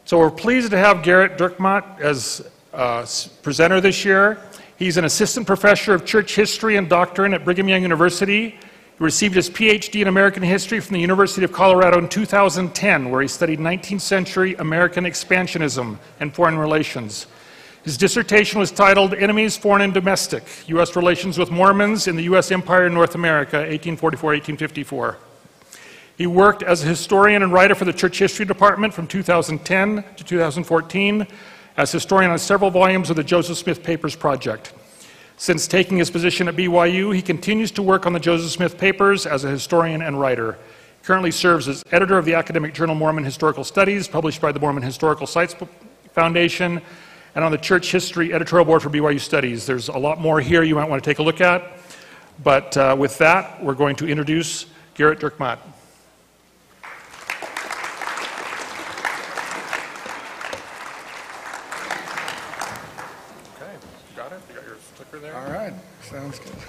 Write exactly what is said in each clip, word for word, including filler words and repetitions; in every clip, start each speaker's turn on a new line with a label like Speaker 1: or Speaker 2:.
Speaker 1: So we're pleased to have Gerrit Dirkmaat as uh, presenter this year. He's an assistant professor of church history and doctrine at Brigham Young University. He received his P H D in American history from the University of Colorado in two thousand ten, where he studied nineteenth century American expansionism and foreign relations. His dissertation was titled Enemies, Foreign and Domestic, U S Relations with Mormons in the U S Empire in North America, eighteen forty-four to eighteen fifty-four. He worked as a historian and writer for the Church History Department from two thousand ten to two thousand fourteen, as historian on several volumes of the Joseph Smith Papers Project. Since taking his position at B Y U, he continues to work on the Joseph Smith Papers as a historian and writer. He currently serves as editor of the academic journal Mormon Historical Studies, published by the Mormon Historical Sites Foundation, and on the Church History editorial board for B Y U Studies. There's a lot more here you might want to take a look at, but uh, with that, we're going to introduce Gerrit Dirkmaat.
Speaker 2: All right, sounds good.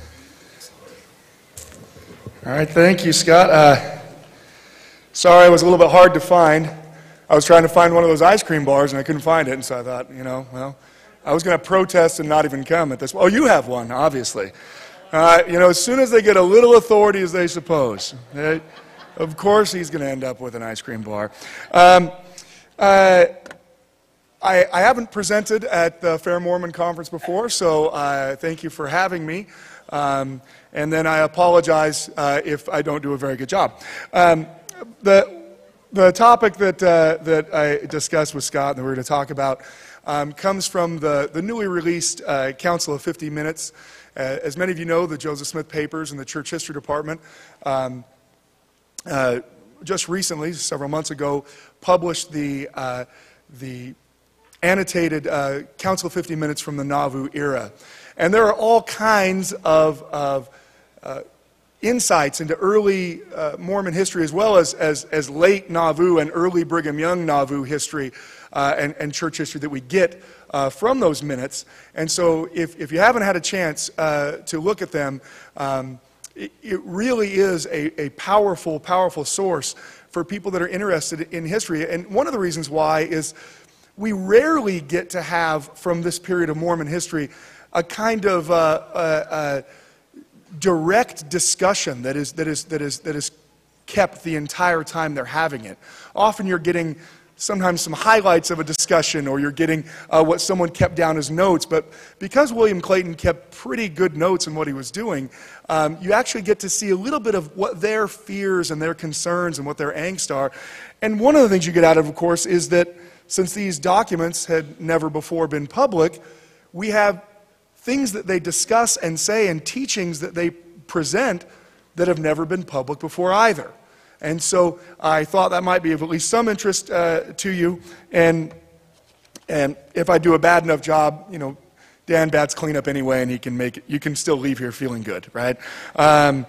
Speaker 2: All right, thank you, Scott. Uh, sorry, it was a little bit hard to find. I was trying to find one of those ice cream bars, and I couldn't find it, and so I thought, you know, well, I was going to protest and not even come at this. Oh, you have one, obviously. Uh, you know, as soon as they get a little authority as they suppose, they, of course he's going to end up with an ice cream bar. Um, uh, I, I haven't presented at the Fair Mormon Conference before, so uh, thank you for having me. Um, and then I apologize uh, if I don't do a very good job. Um, the, the topic that, uh, that I discussed with Scott and that we're going to talk about um, comes from the, the newly released uh, Council of fifty minutes. Uh, as many of you know, the Joseph Smith Papers and the Church History Department um, uh, just recently, several months ago, published the, uh, the annotated uh, Council of fifty minutes from the Nauvoo era. And there are all kinds of, of uh, insights into early uh, Mormon history, as well as, as, as late Nauvoo and early Brigham Young Nauvoo history uh, and, and church history that we get uh, from those minutes. And so if, if you haven't had a chance uh, to look at them, um, it, it really is a, a powerful, powerful source for people that are interested in history. And one of the reasons why is we rarely get to have, from this period of Mormon history, a kind of uh, uh, uh, direct discussion that is, that, is, that, is, that is kept the entire time they're having it. Often you're getting sometimes some highlights of a discussion, or you're getting uh, what someone kept down as notes. But because William Clayton kept pretty good notes in what he was doing, um, you actually get to see a little bit of what their fears and their concerns and what their angst are. And one of the things you get out of, of course, is that since these documents had never before been public, we have things that they discuss and say and teachings that they present that have never been public before either. And so I thought that might be of at least some interest uh, to you. And, and if I do a bad enough job, you know, Dan Batts clean up anyway, and he can make it, you can still leave here feeling good, right? Um,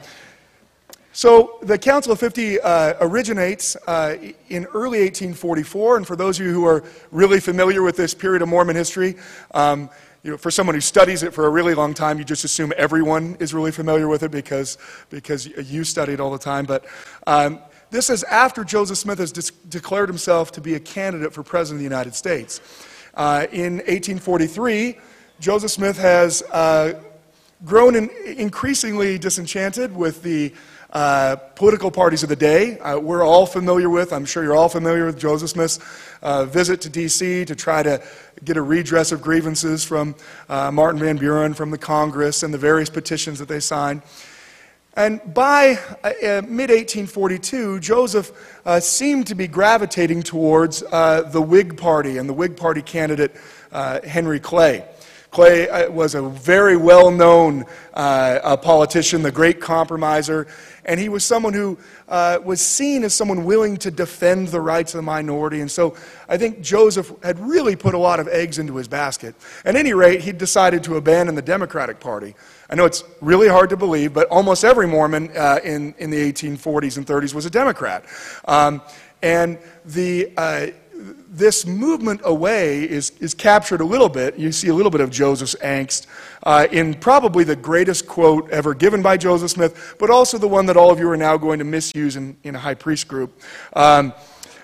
Speaker 2: So the Council of fifty uh, originates uh, in early eighteen forty-four, and for those of you who are really familiar with this period of Mormon history, um, you know, for someone who studies it for a really long time, you just assume everyone is really familiar with it because, because you study it all the time. But um, this is after Joseph Smith has declared himself to be a candidate for President of the United States. Uh, in eighteen forty-three, Joseph Smith has uh, grown in, increasingly disenchanted with the Uh, political parties of the day. Uh, we're all familiar with, I'm sure you're all familiar with Joseph Smith's uh, visit to D C to try to get a redress of grievances from uh, Martin Van Buren, from the Congress, and the various petitions that they signed. And by uh, uh, mid eighteen forty-two, Joseph uh, seemed to be gravitating towards uh, the Whig Party and the Whig Party candidate uh, Henry Clay. Clay uh, was a very well-known uh, politician, the great compromiser, and he was someone who uh, was seen as someone willing to defend the rights of the minority. And so I think Joseph had really put a lot of eggs into his basket. At any rate, he decided to abandon the Democratic Party. I know it's really hard to believe, but almost every Mormon uh, in, in the eighteen forties and thirties was a Democrat. Um, and the... Uh, This movement away is, is captured a little bit. You see a little bit of Joseph's angst uh, in probably the greatest quote ever given by Joseph Smith, but also the one that all of you are now going to misuse in, in a high priest group. Um,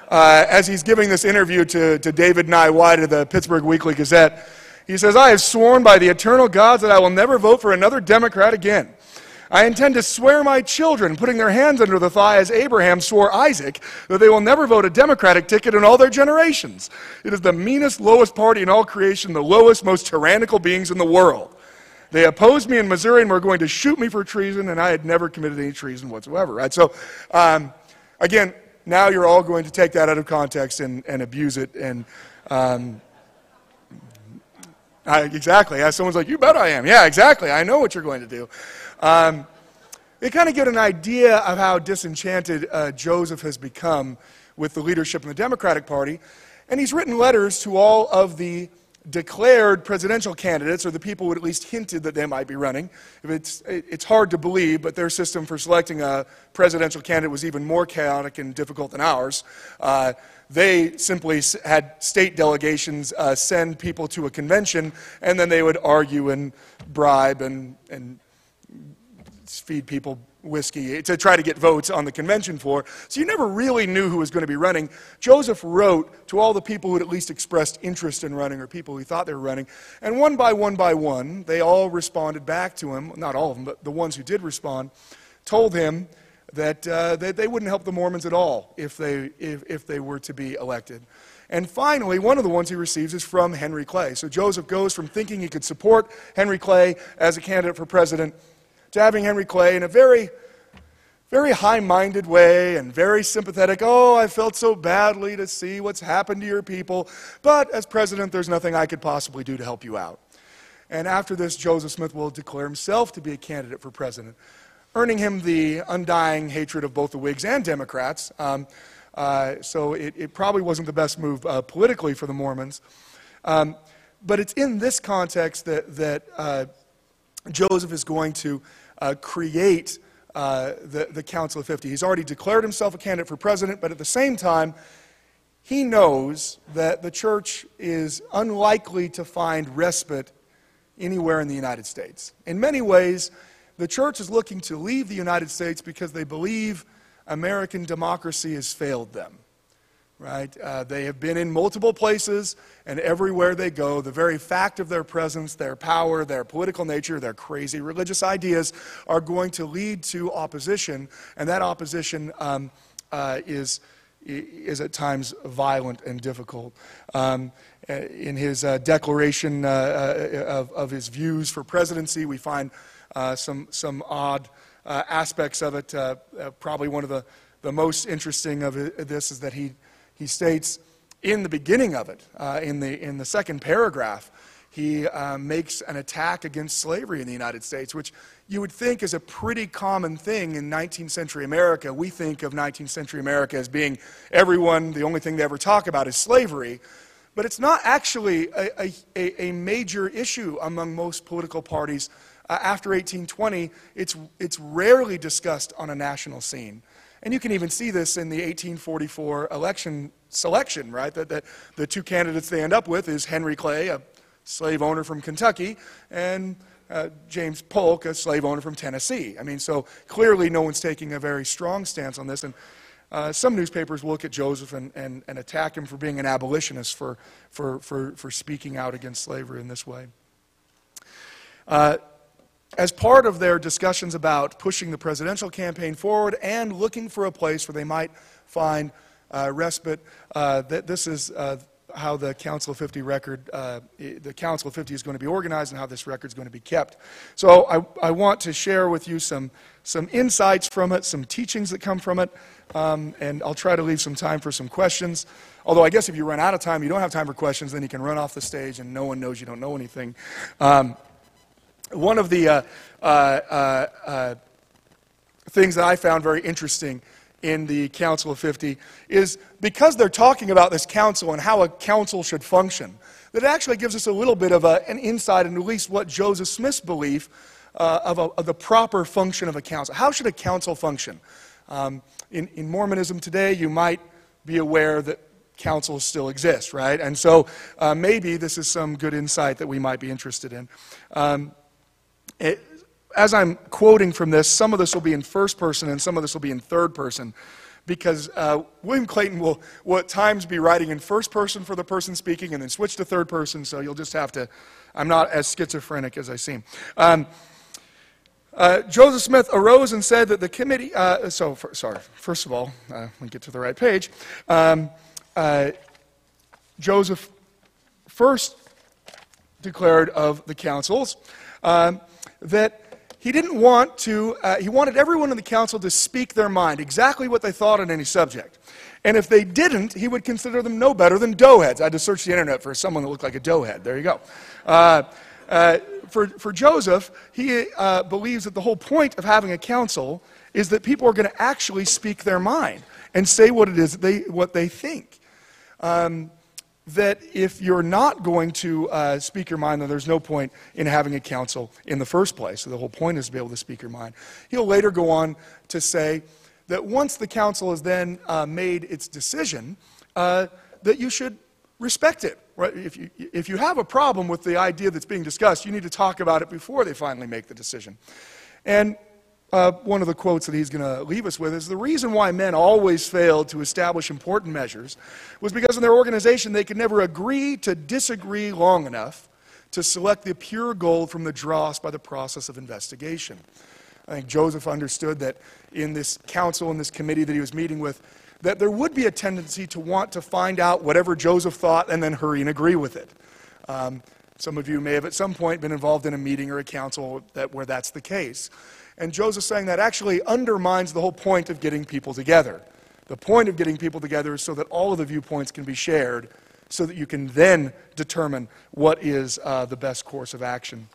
Speaker 2: uh, as he's giving this interview to, to David Nye White of the Pittsburgh Weekly Gazette. He says, "I have sworn by the eternal gods that I will never vote for another Democrat again. I intend to swear my children, putting their hands under the thigh as Abraham swore Isaac, that they will never vote a Democratic ticket in all their generations. It is the meanest, lowest party in all creation, the lowest, most tyrannical beings in the world. They opposed me in Missouri and were going to shoot me for treason, and I had never committed any treason whatsoever." Right? So, um, again, now you're all going to take that out of context and, and abuse it. And um, I, exactly. As someone's like, "You bet I am." Yeah, exactly. I know what you're going to do. Um, they kind of get an idea of how disenchanted uh, Joseph has become with the leadership in the Democratic Party. And he's written letters to all of the declared presidential candidates, or the people who had at least hinted that they might be running. If it's, it's hard to believe, but their system for selecting a presidential candidate was even more chaotic and difficult than ours. Uh, they simply had state delegations uh, send people to a convention, and then they would argue and bribe and, and feed people whiskey to try to get votes on the convention floor. So you never really knew who was going to be running. Joseph wrote to all the people who had at least expressed interest in running, or people who thought they were running, and one by one by one, they all responded back to him. Not all of them, but the ones who did respond told him that, uh, that they wouldn't help the Mormons at all if they, if, if they were to be elected. And finally, one of the ones he receives is from Henry Clay. So Joseph goes from thinking he could support Henry Clay as a candidate for president to having Henry Clay in a very, very high-minded way and very sympathetic. "Oh, I felt so badly to see what's happened to your people, but as president, there's nothing I could possibly do to help you out." And after this, Joseph Smith will declare himself to be a candidate for president, earning him the undying hatred of both the Whigs and Democrats. Um, uh, so it, it probably wasn't the best move uh, politically for the Mormons. Um, but it's in this context that, that uh, Joseph is going to uh, create uh, the, the Council of fifty. He's already declared himself a candidate for president, but at the same time, he knows that the church is unlikely to find respite anywhere in the United States. In many ways, the church is looking to leave the United States because they believe American democracy has failed them. Right? Uh, they have been in multiple places, and everywhere they go, the very fact of their presence, their power, their political nature, their crazy religious ideas are going to lead to opposition, and that opposition um, uh, is, is at times violent and difficult. Um, in his uh, declaration uh, uh, of, of his views for presidency, we find uh, some, some odd uh, aspects of it. Uh, uh, probably one of the, the most interesting of it, this is that he He states in the beginning of it, uh, in, the, in the second paragraph, he uh, makes an attack against slavery in the United States, which you would think is a pretty common thing in nineteenth century America. We think of nineteenth century America as being everyone, the only thing they ever talk about is slavery. But it's not actually a, a, a major issue among most political parties. Uh, after eighteen twenty, it's, it's rarely discussed on a national scene. And you can even see this in the eighteen forty-four election selection, right? That, that the two candidates they end up with is Henry Clay, a slave owner from Kentucky, and uh, James Polk, a slave owner from Tennessee. I mean, so clearly no one's taking a very strong stance on this. And uh, some newspapers will look at Joseph and, and, and attack him for being an abolitionist, for, for, for, for speaking out against slavery in this way. Uh, As part of their discussions about pushing the presidential campaign forward and looking for a place where they might find uh, respite, uh, th this is uh, how the Council of fifty record, uh, the Council of fifty is going to be organized and how this record is going to be kept. So I, I want to share with you some, some insights from it, some teachings that come from it, um, and I'll try to leave some time for some questions. Although I guess if you run out of time, you don't have time for questions, then you can run off the stage and no one knows you don't know anything. Um, One of the uh, uh, uh, uh, things that I found very interesting in the Council of fifty is because they're talking about this council and how a council should function, that it actually gives us a little bit of a, an insight into at least what Joseph Smith's belief uh, of, a, of the proper function of a council. How should a council function? Um, in, in Mormonism today, you might be aware that councils still exist, right? And so uh, maybe this is some good insight that we might be interested in. Um, It, as I'm quoting from this, some of this will be in first person and some of this will be in third person. because uh, William Clayton will, will at times be writing in first person for the person speaking and then switch to third person, so you'll just have to, I'm not as schizophrenic as I seem. Um, uh, Joseph Smith arose and said that the committee, uh, so, for, sorry, first of all, uh, let me get to the right page. Um, uh, Joseph first declared of the councils um, that he didn't want to, uh, he wanted everyone in the council to speak their mind, exactly what they thought on any subject. And if they didn't, he would consider them no better than doughheads. I had to search the internet for someone that looked like a doughhead. There you go. Uh, uh, for, for Joseph, he uh, believes that the whole point of having a council is that people are going to actually speak their mind and say what it is that they, what they think. Um, that if you're not going to uh, speak your mind, then there's no point in having a council in the first place. So the whole point is to be able to speak your mind. He'll later go on to say that once the council has then uh, made its decision, uh, that you should respect it. Right? If you, if you have a problem with the idea that's being discussed, you need to talk about it before they finally make the decision. And Uh, one of the quotes that he's going to leave us with is, the reason why men always failed to establish important measures was because in their organization they could never agree to disagree long enough to select the pure gold from the dross by the process of investigation. I think Joseph understood that in this council, in this committee that he was meeting with, that there would be a tendency to want to find out whatever Joseph thought and then hurry and agree with it. Um, some of you may have at some point been involved in a meeting or a council that, where that's the case. And Joseph's saying that actually undermines the whole point of getting people together. The point of getting people together is so that all of the viewpoints can be shared, so that you can then determine what is uh, the best course of action.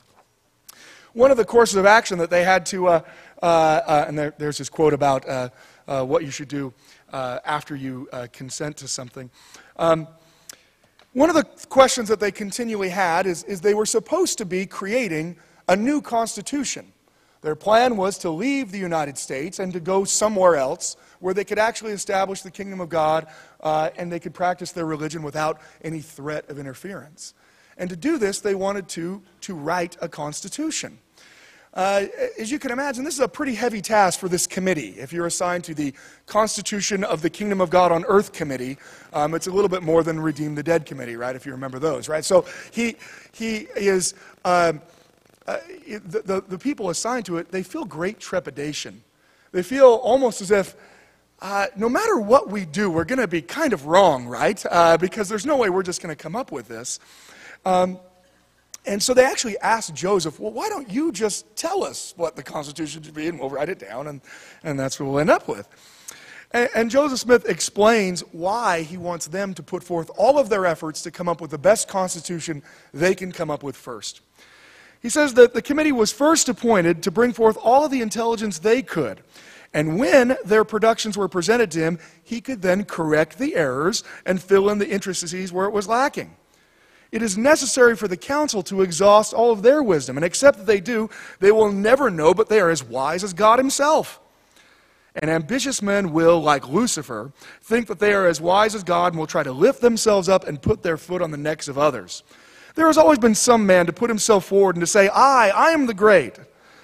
Speaker 2: One of the courses of action that they had to, uh, uh, uh, and there, there's this quote about uh, uh, what you should do uh, after you uh, consent to something. Um, one of the questions that they continually had is, is they were supposed to be creating a new constitution. Their plan was to leave the United States and to go somewhere else where they could actually establish the kingdom of God uh, and they could practice their religion without any threat of interference. And to do this, they wanted to, to write a constitution. Uh, as you can imagine, this is a pretty heavy task for this committee. If you're assigned to the Constitution of the Kingdom of God on Earth Committee, um, it's a little bit more than Redeem the Dead Committee, right, if you remember those, right? So he, he is... Um, Uh, the, the, the people assigned to it, they feel great trepidation. They feel almost as if uh, no matter what we do, we're going to be kind of wrong, right? Uh, because there's no way we're just going to come up with this. Um, and so they actually asked Joseph, well, why don't you just tell us what the Constitution should be, and we'll write it down, and, and that's what we'll end up with. And, and Joseph Smith explains why he wants them to put forth all of their efforts to come up with the best Constitution they can come up with first. He says that the committee was first appointed to bring forth all of the intelligence they could. And when their productions were presented to him, he could then correct the errors and fill in the intricacies where it was lacking. It is necessary for the council to exhaust all of their wisdom, and except that they do, they will never know, but they are as wise as God himself. And ambitious men will, like Lucifer, think that they are as wise as God and will try to lift themselves up and put their foot on the necks of others. There has always been some man to put himself forward and to say, I, I am the great.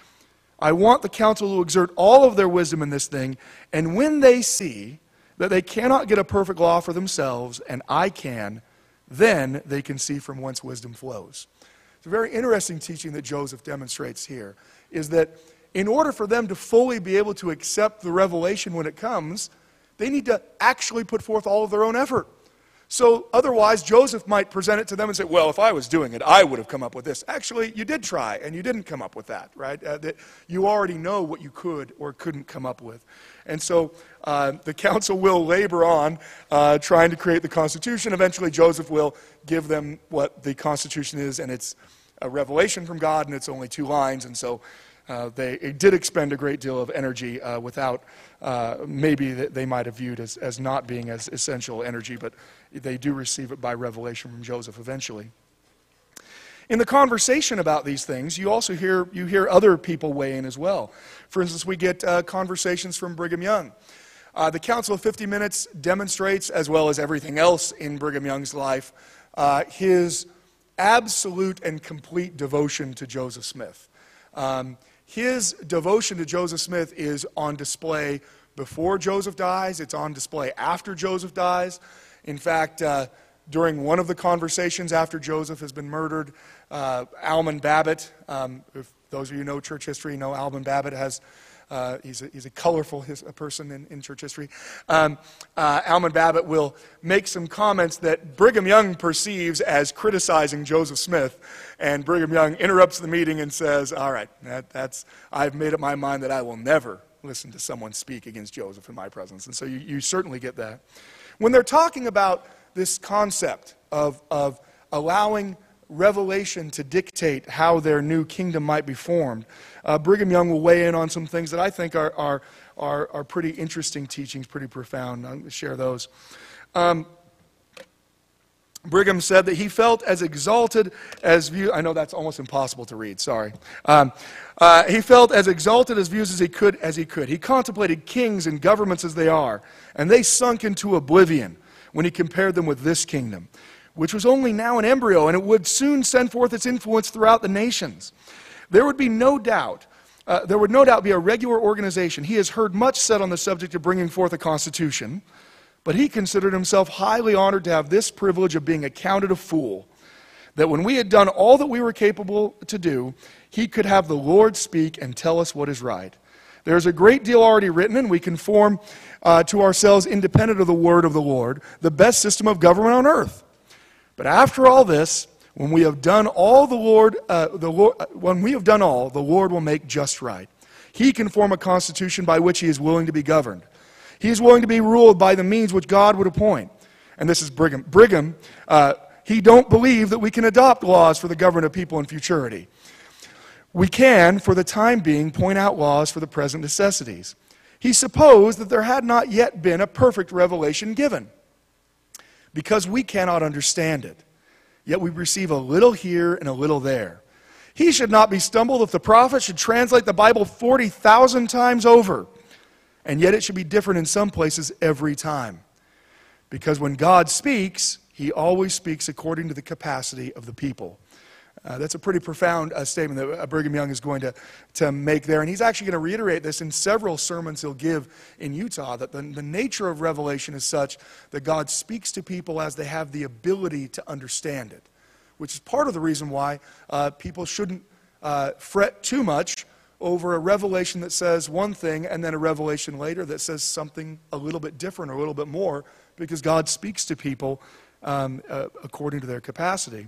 Speaker 2: I want the council to exert all of their wisdom in this thing, and when they see that they cannot get a perfect law for themselves, and I can, then they can see from whence wisdom flows. It's a very interesting teaching that Joseph demonstrates here, is that in order for them to fully be able to accept the revelation when it comes, they need to actually put forth all of their own effort. So otherwise, Joseph might present it to them and say, well, if I was doing it, I would have come up with this. Actually, you did try, and you didn't come up with that, right? Uh, that you already know what you could or couldn't come up with. And so uh, the council will labor on uh, trying to create the Constitution. Eventually, Joseph will give them what the Constitution is, and it's a revelation from God, and it's only two lines. And so uh, they it did expend a great deal of energy uh, without uh, maybe that they might have viewed as, as not being as essential energy, but they do receive it by revelation from Joseph eventually. In the conversation about these things, you also hear, you hear other people weigh in as well. For instance, we get uh, conversations from Brigham Young. Uh, the Council of fifty Minutes demonstrates, as well as everything else in Brigham Young's life, uh, his absolute and complete devotion to Joseph Smith. Um, his devotion to Joseph Smith is on display before Joseph dies. It's on display after Joseph dies. In fact, uh, during one of the conversations after Joseph has been murdered, uh, Almon Babbitt, um, if those of you who know church history know Almon Babbitt has, uh, he's, a, he's a colorful his, a person in, in church history. Um, uh, Almon Babbitt will make some comments that Brigham Young perceives as criticizing Joseph Smith, and Brigham Young interrupts the meeting and says, all right, that, that's, I've made up my mind that I will never listen to someone speak against Joseph in my presence. And so you, you certainly get that. When they're talking about this concept of, of allowing revelation to dictate how their new kingdom might be formed, uh, Brigham Young will weigh in on some things that I think are, are, are, are pretty interesting teachings, pretty profound. I'm going to share those. Um, Brigham said that he felt as exalted as view. I know that's almost impossible to read. Sorry. Um, uh, he felt as exalted as views as he could. As he could. He contemplated kings and governments as they are, and they sunk into oblivion when he compared them with this kingdom, which was only now an embryo, and it would soon send forth its influence throughout the nations. There would be no doubt. Uh, there would no doubt be a regular organization. He has heard much said on the subject of bringing forth a constitution. But he considered himself highly honored to have this privilege of being accounted a fool, that when we had done all that we were capable to do, he could have the Lord speak and tell us what is right. There's a great deal already written, and we can form uh, to ourselves, independent of the word of the Lord, the best system of government on earth. But after all this, when we have done all the Lord, uh, the Lord, when we have done all, the Lord will make just right. He can form a constitution by which he is willing to be governed. He is willing to be ruled by the means which God would appoint. And this is Brigham. Brigham, uh, he don't believe that we can adopt laws for the government of people in futurity. We can, for the time being, point out laws for the present necessities. He supposed that there had not yet been a perfect revelation given, because we cannot understand it. Yet we receive a little here and a little there. He should not be stumbled if the prophet should translate the Bible forty thousand times over. And yet it should be different in some places every time. Because when God speaks, he always speaks according to the capacity of the people. Uh, that's a pretty profound uh, statement that uh, Brigham Young is going to, to make there. And he's actually going to reiterate this in several sermons he'll give in Utah, that the, the nature of revelation is such that God speaks to people as they have the ability to understand it, which is part of the reason why uh, people shouldn't uh, fret too much over a revelation that says one thing and then a revelation later that says something a little bit different or a little bit more, because God speaks to people um, uh, according to their capacity.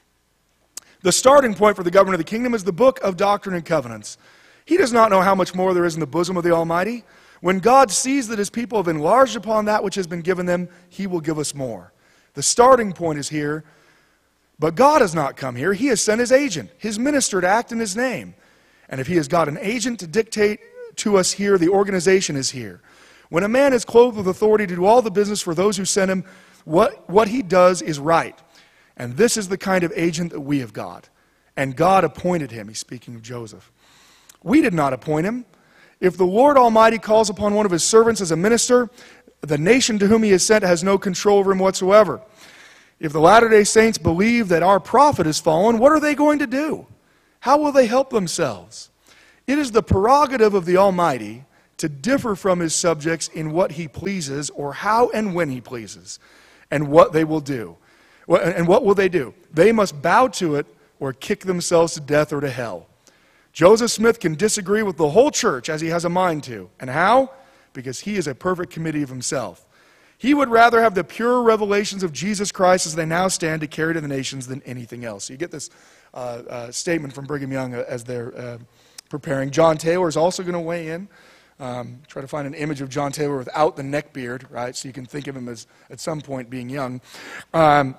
Speaker 2: The starting point for the government of the kingdom is the book of Doctrine and Covenants. He does not know how much more there is in the bosom of the Almighty. When God sees that his people have enlarged upon that which has been given them, he will give us more. The starting point is here, but God has not come here. He has sent his agent, his minister, to act in his name. And if he has got an agent to dictate to us here, the organization is here. When a man is clothed with authority to do all the business for those who sent him, what, what he does is right. And this is the kind of agent that we have got. And God appointed him. He's speaking of Joseph. We did not appoint him. If the Lord Almighty calls upon one of his servants as a minister, the nation to whom he is sent has no control over him whatsoever. If the Latter-day Saints believe that our prophet has fallen, what are they going to do? How will they help themselves? It is the prerogative of the Almighty to differ from his subjects in what he pleases, or how and when he pleases, and what they will do. And what will they do? They must bow to it or kick themselves to death or to hell. Joseph Smith can disagree with the whole church as he has a mind to. And how? Because he is a perfect committee of himself. He would rather have the pure revelations of Jesus Christ as they now stand to carry to the nations than anything else. So you get this uh, uh, statement from Brigham Young as they're uh, preparing. John Taylor is also going to weigh in. Um, try to find an image of John Taylor without the neck beard, right? So you can think of him as, at some point, being young. Um,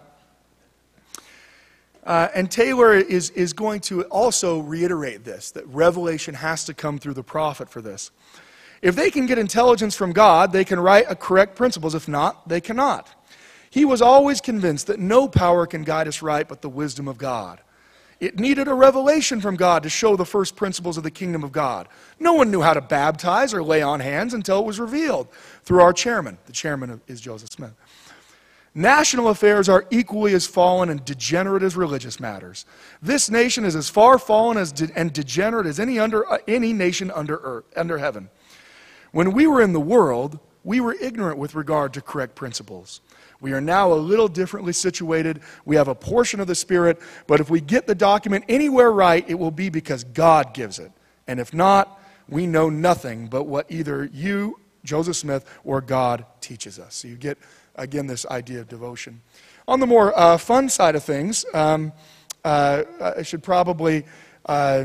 Speaker 2: uh, and Taylor is, is going to also reiterate this, that revelation has to come through the prophet for this. If they can get intelligence from God, they can write a correct principles. If not, they cannot. He was always convinced that no power can guide us right but the wisdom of God. It needed a revelation from God to show the first principles of the kingdom of God. No one knew how to baptize or lay on hands until it was revealed through our chairman. The chairman is Joseph Smith. National affairs are equally as fallen and degenerate as religious matters. This nation is as far fallen as de- and degenerate as any, under, uh, any nation under, earth, under heaven. When we were in the world, we were ignorant with regard to correct principles. We are now a little differently situated. We have a portion of the Spirit, but if we get the document anywhere right, it will be because God gives it. And if not, we know nothing but what either you, Joseph Smith, or God teaches us. So you get, again, this idea of devotion. On the more uh, fun side of things, um, uh, I should probably uh,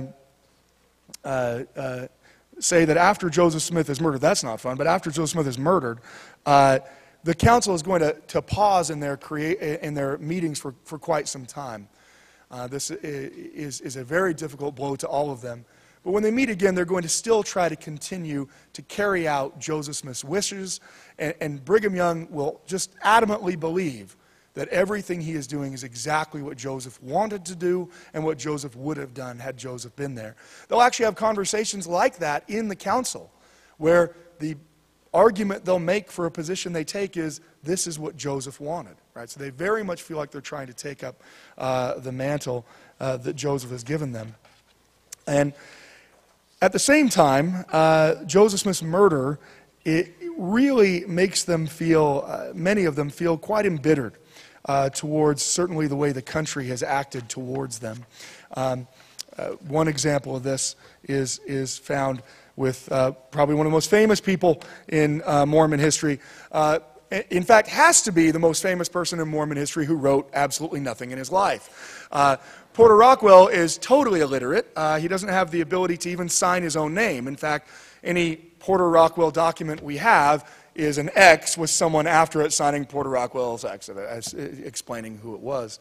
Speaker 2: uh, uh, say that after Joseph Smith is murdered, that's not fun, but after Joseph Smith is murdered, uh, the council is going to, to pause in their, create, in their meetings for, for quite some time. Uh, this is, is a very difficult blow to all of them. But when they meet again, they're going to still try to continue to carry out Joseph Smith's wishes, and, and Brigham Young will just adamantly believe that everything he is doing is exactly what Joseph wanted to do and what Joseph would have done had Joseph been there. They'll actually have conversations like that in the council, where the argument they'll make for a position they take is, this is what Joseph wanted, right? So they very much feel like they're trying to take up uh, the mantle uh, that Joseph has given them. And at the same time, uh, Joseph Smith's murder, it really makes them feel, uh, many of them feel quite embittered uh, towards certainly the way the country has acted towards them. Um, uh, one example of this is, is found with uh, probably one of the most famous people in uh, Mormon history. Uh, in fact, has to be the most famous person in Mormon history who wrote absolutely nothing in his life. Uh, Porter Rockwell is totally illiterate. Uh, he doesn't have the ability to even sign his own name. In fact, any Porter Rockwell document we have is an X with someone after it signing Porter Rockwell's X, as, explaining who it was.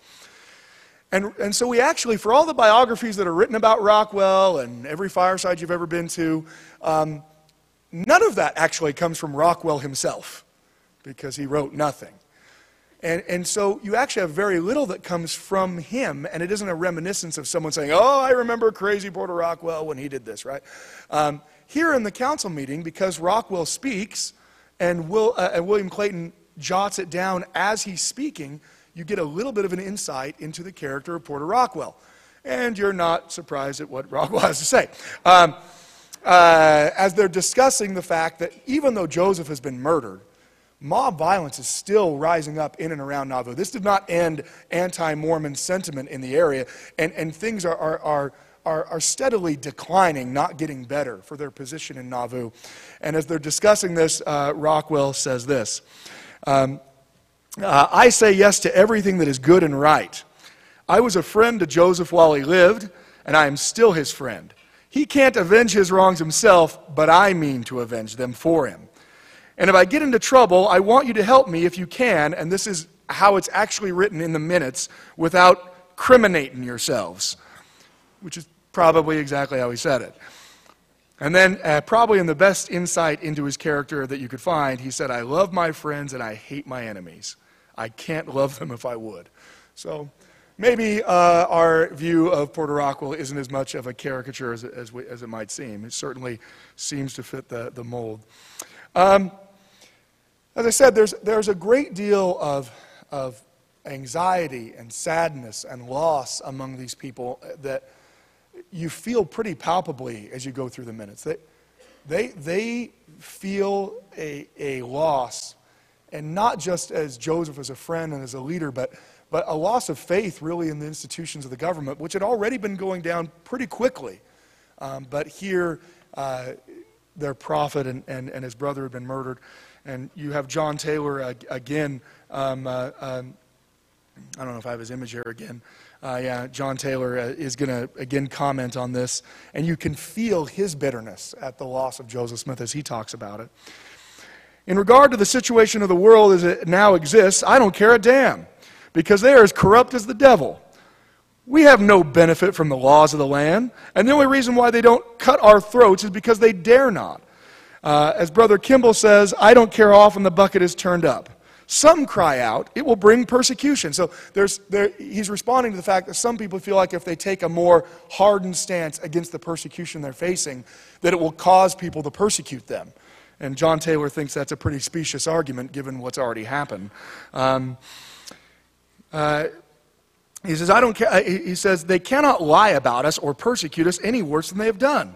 Speaker 2: And, and so we actually, for all the biographies that are written about Rockwell and every fireside you've ever been to, um, none of that actually comes from Rockwell himself, because he wrote nothing. And, and so you actually have very little that comes from him, and it isn't a reminiscence of someone saying, oh, I remember crazy Porter Rockwell when he did this, right? Um, here in the council meeting, because Rockwell speaks, and, Will, uh, and William Clayton jots it down as he's speaking, you get a little bit of an insight into the character of Porter Rockwell. And you're not surprised at what Rockwell has to say. Um, uh, as they're discussing the fact that even though Joseph has been murdered, mob violence is still rising up in and around Nauvoo. This did not end anti-Mormon sentiment in the area, and, and things are, are, are, are, are steadily declining, not getting better for their position in Nauvoo. And as they're discussing this, uh, Rockwell says this, um, Uh, I say yes to everything that is good and right. I was a friend to Joseph while he lived, and I am still his friend. He can't avenge his wrongs himself, but I mean to avenge them for him. And if I get into trouble, I want you to help me if you can, and this is how it's actually written in the minutes, without criminating yourselves, which is probably exactly how he said it. And then, uh, probably in the best insight into his character that you could find, he said, I love my friends and I hate my enemies. I can't love them if I would. So maybe uh, our view of Porter Rockwell isn't as much of a caricature as, as, we, as it might seem. It certainly seems to fit the, the mold. Um, as I said, there's, there's a great deal of, of anxiety and sadness and loss among these people that you feel pretty palpably as you go through the minutes. They, they, they feel a, a loss, and not just as Joseph as a friend and as a leader, but, but a loss of faith really in the institutions of the government, which had already been going down pretty quickly. Um, but here, uh, their prophet and, and, and his brother had been murdered. And you have John Taylor uh, again, um, uh, um, I don't know if I have his image here again. Uh, yeah, John Taylor uh, is going to, again, comment on this. And you can feel his bitterness at the loss of Joseph Smith as he talks about it. In regard to the situation of the world as it now exists, I don't care a damn, because they are as corrupt as the devil. We have no benefit from the laws of the land, and the only reason why they don't cut our throats is because they dare not. Uh, as Brother Kimball says, I don't care how often the bucket is turned up. Some cry out, it will bring persecution. So there's, there, he's responding to the fact that some people feel like if they take a more hardened stance against the persecution they're facing, that it will cause people to persecute them. And John Taylor thinks that's a pretty specious argument given what's already happened. Um, uh, he says, I don't care. He says, they cannot lie about us or persecute us any worse than they have done.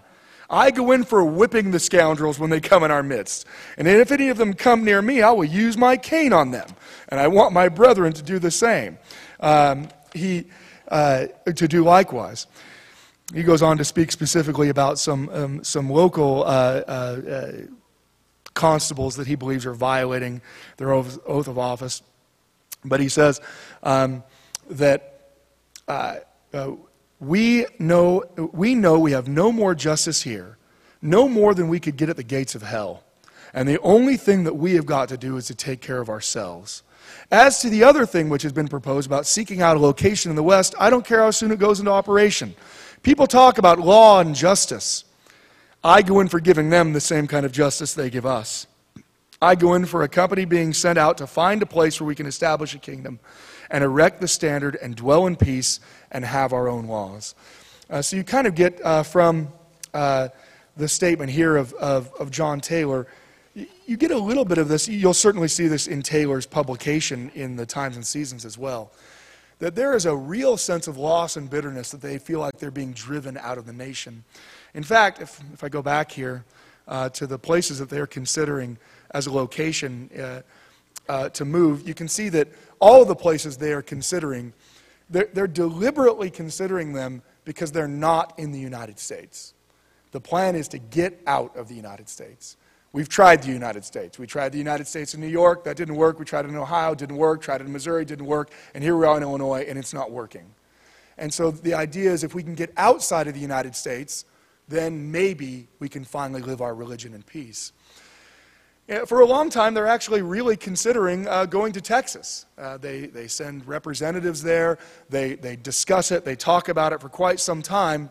Speaker 2: I go in for whipping the scoundrels when they come in our midst. And if any of them come near me, I will use my cane on them. And I want my brethren to do the same. Um, he, uh, to do likewise. He goes on to speak specifically about some, um, some local uh, uh, uh, constables that he believes are violating their oath, oath of office. But he says um, that uh, uh, we know we know we have no more justice here, no more than we could get at the gates of hell. And the only thing that we have got to do is to take care of ourselves. As to the other thing which has been proposed about seeking out a location in the West, I don't care how soon it goes into operation. People talk about law and justice. I go in for giving them the same kind of justice they give us. I go in for a company being sent out to find a place where we can establish a kingdom and erect the standard and dwell in peace and have our own laws. Uh, so you kind of get uh, from uh, the statement here of, of, of John Taylor, you get a little bit of this. You'll certainly see this in Taylor's publication in the Times and Seasons as well, that there is a real sense of loss and bitterness that they feel like they're being driven out of the nation. In fact, if, if I go back here uh, to the places that they're considering as a location uh, uh, to move, you can see that all of the places they are considering, they're, they're deliberately considering them because they're not in the United States. The plan is to get out of the United States. We've tried the United States. We tried the United States in New York. That didn't work. We tried it in Ohio. Didn't work. Tried it in Missouri. Didn't work. And here we are in Illinois, and it's not working. And so the idea is if we can get outside of the United States, then maybe we can finally live our religion in peace. Yeah, for a long time, they're actually really considering uh, going to Texas. Uh, they, they send representatives there. They, they discuss it. They talk about it for quite some time.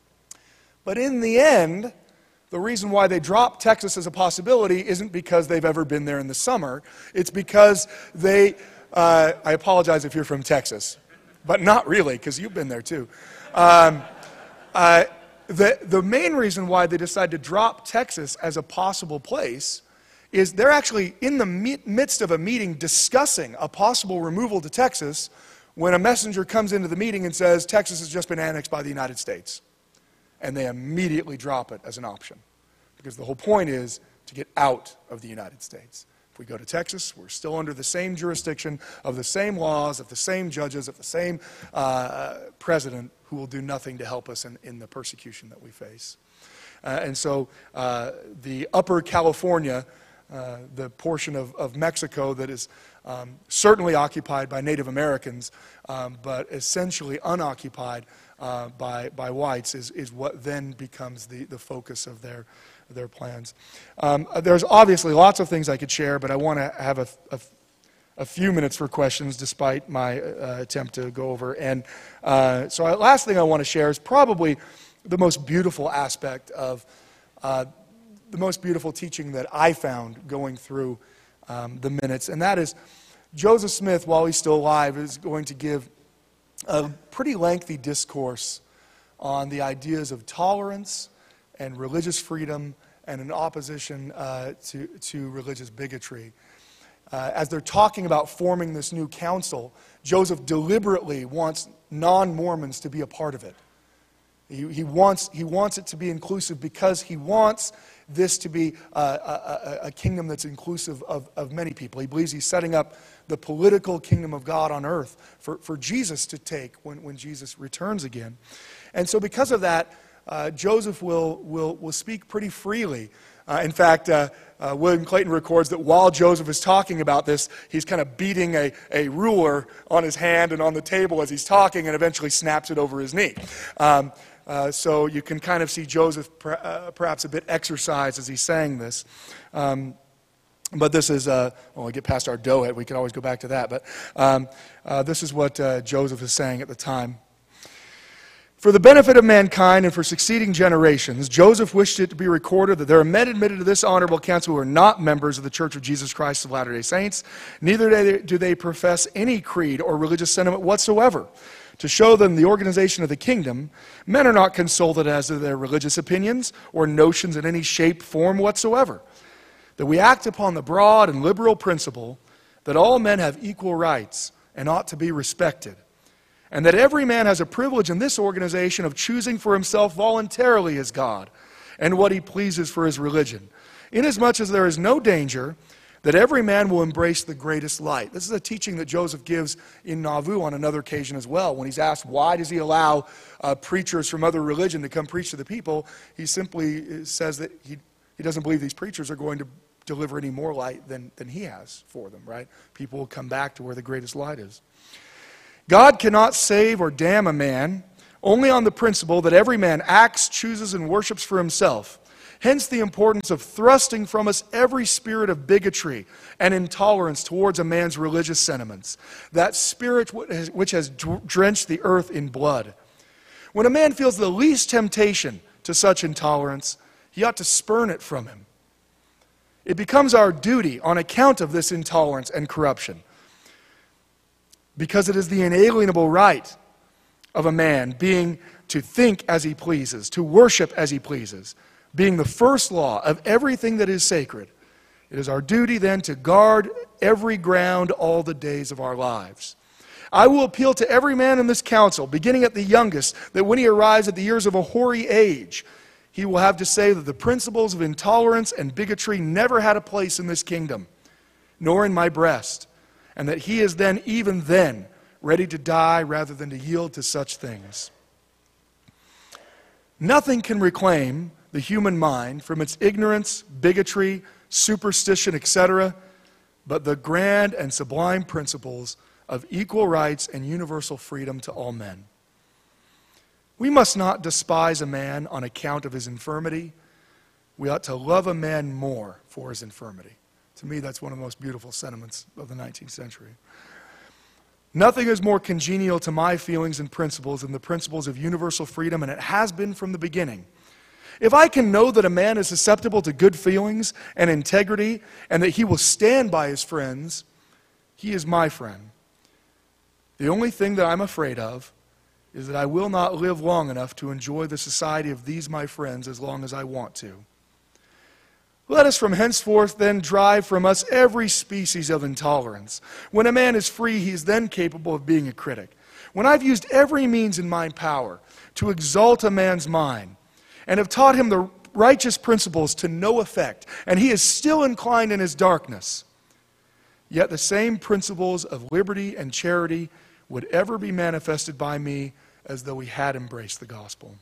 Speaker 2: But in the end, the reason why they dropped Texas as a possibility isn't because they've ever been there in the summer. It's because they, uh, I apologize if you're from Texas, but not really, because you've been there too. Um, uh, the, the main reason why they decided to drop Texas as a possible place is they're actually in the midst of a meeting discussing a possible removal to Texas when a messenger comes into the meeting and says, Texas has just been annexed by the United States. And they immediately drop it as an option. Because the whole point is to get out of the United States. If we go to Texas, we're still under the same jurisdiction of the same laws, of the same judges, of the same uh, president who will do nothing to help us in, in the persecution that we face. Uh, and so uh, the upper California, uh, the portion of, of Mexico that is um, certainly occupied by Native Americans, um, but essentially unoccupied Uh, by, by whites is, is what then becomes the, the focus of their, their plans. Um, there's obviously lots of things I could share, but I want to have a, a, a few minutes for questions despite my uh, attempt to go over. And uh, so the last thing I want to share is probably the most beautiful aspect of uh, the most beautiful teaching that I found going through um, the minutes, and that is Joseph Smith, while he's still alive, is going to give a pretty lengthy discourse on the ideas of tolerance and religious freedom and an opposition uh, to, to religious bigotry. Uh, as they're talking about forming this new council, Joseph deliberately wants non-Mormons to be a part of it. He, he, wants, he wants it to be inclusive because he wants this to be a, a, a kingdom that's inclusive of, of many people. He believes he's setting up the political kingdom of God on earth for, for Jesus to take when, when Jesus returns again. And so because of that, uh, Joseph will, will, will speak pretty freely. Uh, in fact, uh, uh, William Clayton records that while Joseph is talking about this, he's kind of beating a, a ruler on his hand and on the table as he's talking and eventually snaps it over his knee. Um, Uh, so you can kind of see Joseph per, uh, perhaps a bit exercised as he's saying this. Um, but this is, uh, when we get past our dough, we can always go back to that. But um, uh, this is what uh, Joseph is saying at the time. For the benefit of mankind and for succeeding generations, Joseph wished it to be recorded that there are men admitted to this honorable council who are not members of the Church of Jesus Christ of Latter-day Saints, neither do they, do they profess any creed or religious sentiment whatsoever. To show them the organization of the kingdom, men are not consulted as to their religious opinions or notions in any shape, form whatsoever. That we act upon the broad and liberal principle that all men have equal rights and ought to be respected, and that every man has a privilege in this organization of choosing for himself voluntarily his God, and what he pleases for his religion, inasmuch as there is no danger that every man will embrace the greatest light. This is a teaching that Joseph gives in Nauvoo on another occasion as well. When he's asked why does he allow uh, preachers from other religion to come preach to the people, he simply says that he, he doesn't believe these preachers are going to deliver any more light than, than he has for them, right? People will come back to where the greatest light is. God cannot save or damn a man only on the principle that every man acts, chooses, and worships for himself. Hence the importance of thrusting from us every spirit of bigotry and intolerance towards a man's religious sentiments, that spirit which has drenched the earth in blood. When a man feels the least temptation to such intolerance, he ought to spurn it from him. It becomes our duty on account of this intolerance and corruption, because it is the inalienable right of a man being to think as he pleases, to worship as he pleases, being the first law of everything that is sacred. It is our duty then to guard every ground all the days of our lives. I will appeal to every man in this council, beginning at the youngest, that when he arrives at the years of a hoary age, he will have to say that the principles of intolerance and bigotry never had a place in this kingdom, nor in my breast, and that he is then, even then, ready to die rather than to yield to such things. Nothing can reclaim the human mind from its ignorance, bigotry, superstition, et cetera, but the grand and sublime principles of equal rights and universal freedom to all men. We must not despise a man on account of his infirmity. We ought to love a man more for his infirmity. To me, that's one of the most beautiful sentiments of the nineteenth century. Nothing is more congenial to my feelings and principles than the principles of universal freedom, and it has been from the beginning. If I can know that a man is susceptible to good feelings and integrity, and that he will stand by his friends, he is my friend. The only thing that I'm afraid of is that I will not live long enough to enjoy the society of these my friends as long as I want to. Let us from henceforth then drive from us every species of intolerance. When a man is free, he is then capable of being a critic. When I've used every means in my power to exalt a man's mind, and have taught him the righteous principles to no effect, and he is still inclined in his darkness, yet the same principles of liberty and charity would ever be manifested by me as though he had embraced the gospel.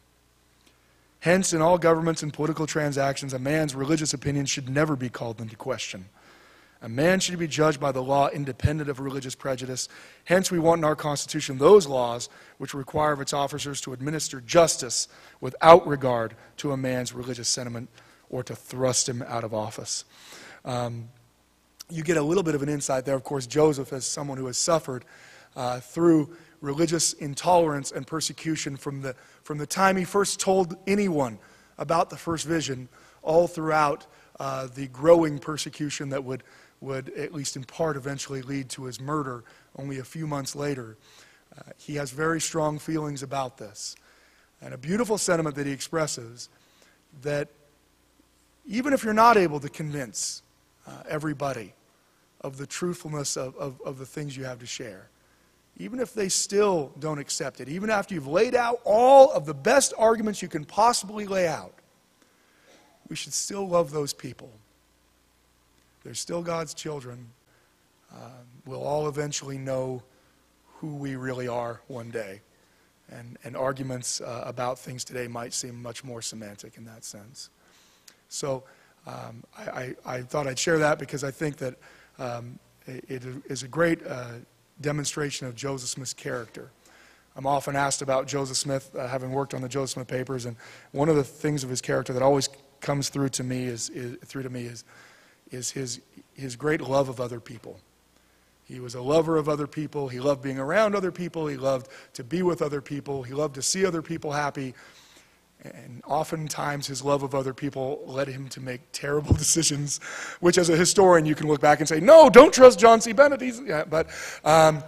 Speaker 2: Hence, in all governments and political transactions, a man's religious opinion should never be called into question. A man should be judged by the law independent of religious prejudice. Hence, we want in our Constitution those laws which require of its officers to administer justice without regard to a man's religious sentiment or to thrust him out of office. Um, you get a little bit of an insight there. Of course, Joseph, as someone who has suffered uh, through religious intolerance and persecution from the, from the time he first told anyone about the first vision, all throughout uh, the growing persecution that would would, at least in part, eventually lead to his murder only a few months later. Uh, he has very strong feelings about this. And a beautiful sentiment that he expresses, that even if you're not able to convince uh, everybody of the truthfulness of, of, of the things you have to share, even if they still don't accept it, even after you've laid out all of the best arguments you can possibly lay out, we should still love those people. They're still God's children. Uh, we'll all eventually know who we really are one day. And, and arguments uh, about things today might seem much more semantic in that sense. So um, I, I, I thought I'd share that because I think that um, it, it is a great uh, demonstration of Joseph Smith's character. I'm often asked about Joseph Smith, uh, having worked on the Joseph Smith papers, and one of the things of his character that always comes through to me is, is through to me is is his, his great love of other people. He was a lover of other people. He loved being around other people. He loved to be with other people. He loved to see other people happy. And oftentimes his love of other people led him to make terrible decisions, which as a historian you can look back and say, no, don't trust John C. Bennett. He's, yeah, but um,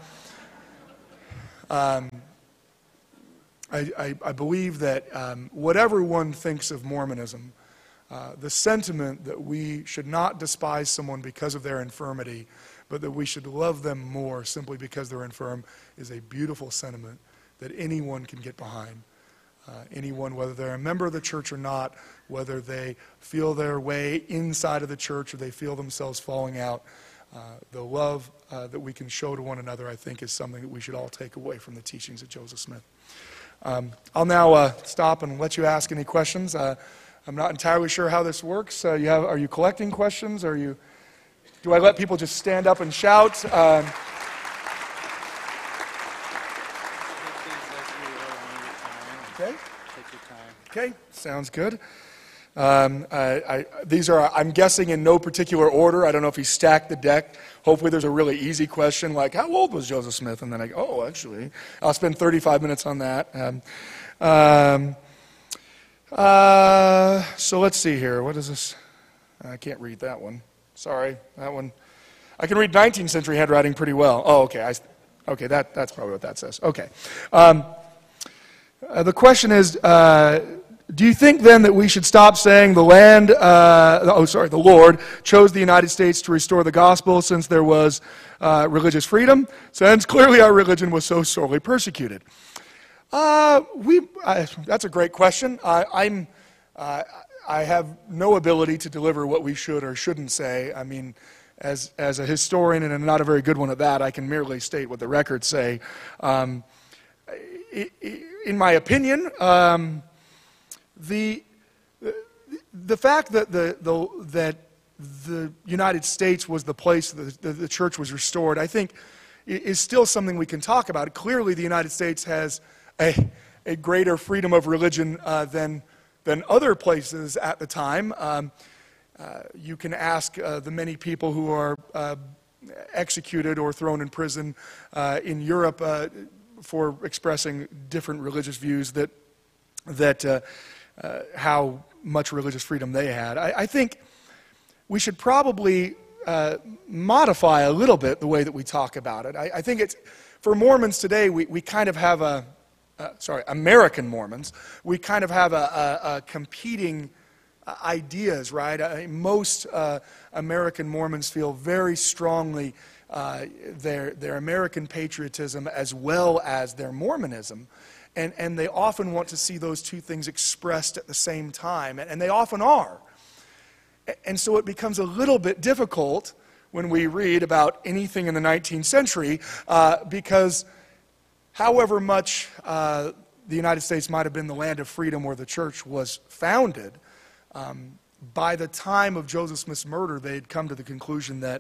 Speaker 2: um, I, I, I believe that um, whatever one thinks of Mormonism, Uh, the sentiment that we should not despise someone because of their infirmity, but that we should love them more simply because they're infirm, is a beautiful sentiment that anyone can get behind. Uh, anyone, whether they're a member of the church or not, whether they feel their way inside of the church or they feel themselves falling out, uh, the love uh, that we can show to one another, I think, is something that we should all take away from the teachings of Joseph Smith. Um, I'll now uh, stop and let you ask any questions. Uh, I'm not entirely sure how this works. Uh, you have, are you collecting questions? Are you? Do I let people just stand up and shout? Um, Okay.
Speaker 3: Take your time.
Speaker 2: Okay, sounds good. Um, I, I, these are, I'm guessing, in no particular order. I don't know if he stacked the deck. Hopefully there's a really easy question like, how old was Joseph Smith? And then I go, oh, actually, I'll spend thirty-five minutes on that. Um, um, uh, so let's see here. What is this? I can't read that one. Sorry, that one. I can read nineteenth century handwriting pretty well. Oh, okay. I, okay, that, that's probably what that says. Okay. Um, Uh, the question is, uh, do you think then that we should stop saying the land, uh, oh sorry, the Lord chose the United States to restore the gospel since there was uh, religious freedom, since clearly our religion was so sorely persecuted? Uh, we, uh, that's a great question. I, I'm, uh, I have no ability to deliver what we should or shouldn't say. I mean, as, as a historian, and I'm not a very good one at that, I can merely state what the records say. Um, it, it, In my opinion, um, the, the fact that the, the, that the United States was the place that the, the church was restored, I think, is still something we can talk about. Clearly, the United States has a, a greater freedom of religion uh, than, than other places at the time. Um, uh, you can ask uh, the many people who are uh, executed or thrown in prison uh, in Europe uh, for expressing different religious views, that that uh, uh, how much religious freedom they had. I, I think we should probably uh, modify a little bit the way that we talk about it. I, I think it's, for Mormons today, we, we kind of have a, uh, sorry, American Mormons, we kind of have a, a, a competing uh, ideas, right? I, most uh, American Mormons feel very strongly Uh, their, their American patriotism as well as their Mormonism. And, and they often want to see those two things expressed at the same time, and, and they often are. And so it becomes a little bit difficult when we read about anything in the nineteenth century, uh, because however much uh, the United States might have been the land of freedom where the church was founded, um, by the time of Joseph Smith's murder, they had come to the conclusion that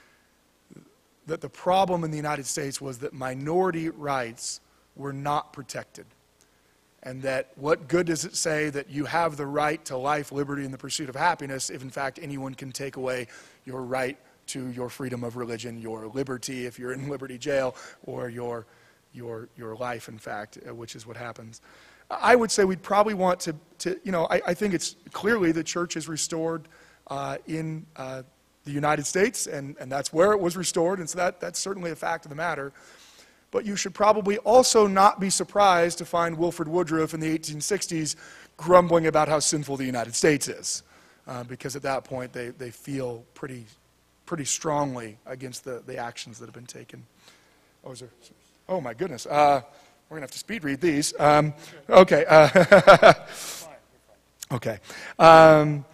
Speaker 2: that the problem in the United States was that minority rights were not protected. And that what good does it say that you have the right to life, liberty, and the pursuit of happiness if in fact anyone can take away your right to your freedom of religion, your liberty if you're in Liberty Jail, or your, your, your life in fact, uh, which is what happens. I would say we'd probably want to, to you know, I, I think it's clearly the church is restored uh, in uh, the United States, and, and that's where it was restored, and so that, that's certainly a fact of the matter. But you should probably also not be surprised to find Wilford Woodruff in the eighteen sixties grumbling about how sinful the United States is, uh, because at that point they, they feel pretty, pretty strongly against the, the actions that have been taken. Oh, is there, oh my goodness. Uh, we're going to have to speed read these. Um, okay. Uh, okay. Um,